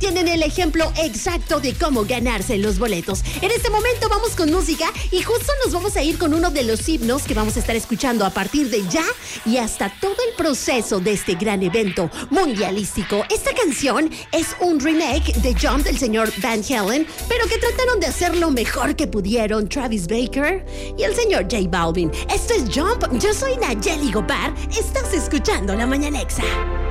tienen el ejemplo exacto de cómo ganarse los boletos. En este momento vamos con música y justo nos vamos a ir con uno de los himnos que vamos a estar escuchando a partir de ya y hasta todo el proceso de este gran evento mundialístico. Esta canción es un remake de Jump del señor Van Halen, pero que trataron de hacer lo mejor que pudieron Travis Baker y el señor J Balvin. Esto es Jump, yo soy Nayeli Gopar, estás escuchando La Mañanexa.